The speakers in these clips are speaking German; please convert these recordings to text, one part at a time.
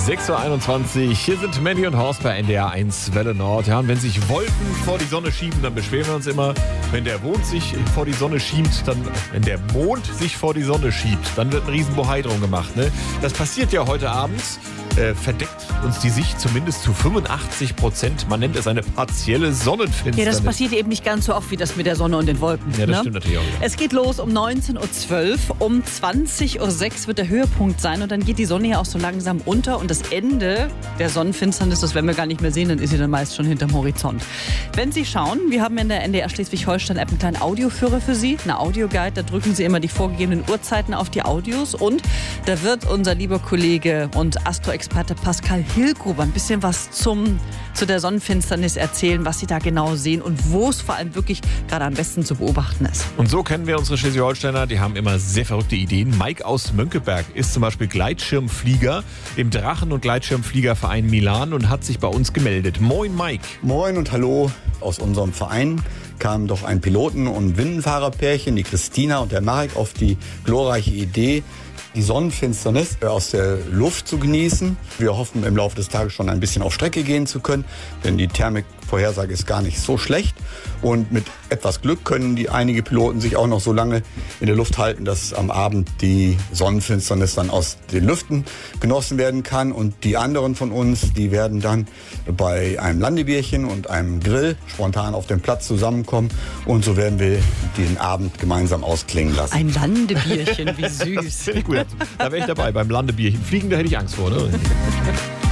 6.21 Uhr, hier sind Mandy und Horst bei NDR 1 Welle Nord. Ja, und wenn sich Wolken vor die Sonne schieben, dann beschweren wir uns immer. Wenn der Mond sich vor die Sonne schiebt, wenn der Mond sich vor die Sonne schiebt, dann wird ein Riesenbohai drum gemacht. Ne? Das passiert ja heute Abend. Verdeckt uns die Sicht zumindest zu 85%. Man nennt es eine partielle Sonnenfinsternis. Ja, das passiert eben nicht ganz so oft wie das mit der Sonne und den Wolken. Ja, das stimmt natürlich auch. Ja. Es geht los um 19.12 Uhr. Um 20.06 Uhr wird der Höhepunkt sein und dann geht die Sonne ja auch so langsam unter und das Ende der Sonnenfinsternis, das werden wir gar nicht mehr sehen, dann ist sie dann meist schon hinterm Horizont. Wenn Sie schauen, wir haben in der NDR Schleswig-Holstein-App einen kleinen Audioführer für Sie, eine Audioguide, da drücken Sie immer die vorgegebenen Uhrzeiten auf die Audios und da wird unser lieber Kollege und Astroexperte Pascal Hillgruber ein bisschen was zu der Sonnenfinsternis erzählen, was Sie da genau sehen und wo es vor allem wirklich gerade am besten zu beobachten ist. Und so kennen wir unsere Schleswig-Holsteiner, die haben immer sehr verrückte Ideen. Mike aus Mönckeberg ist zum Beispiel Gleitschirmflieger im Drachen- und Gleitschirmfliegerverein Milan und hat sich bei uns gemeldet. Moin Mike. Moin und hallo. Aus unserem Verein kamen doch ein Piloten- und Windenfahrerpärchen, die Christina und der Marek, auf die glorreiche Idee, die Sonnenfinsternis aus der Luft zu genießen. Wir hoffen, im Laufe des Tages schon ein bisschen auf Strecke gehen zu können, denn die Thermikvorhersage ist gar nicht so schlecht. Und mit etwas Glück können einige Piloten sich auch noch so lange in der Luft halten, dass am Abend die Sonnenfinsternis dann aus den Lüften genossen werden kann. Und die anderen von uns, die werden dann bei einem Landebierchen und einem Grill spontan auf dem Platz zusammenkommen. Und so werden wir den Abend gemeinsam ausklingen lassen. Ein Landebierchen, wie süß. Gut, da wäre ich dabei, beim Landebierchen. Fliegen, da hätte ich Angst vor, ne?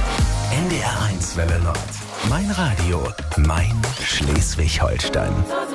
NDR 1 Welle Nord. Mein Radio, mein Schleswig-Holstein.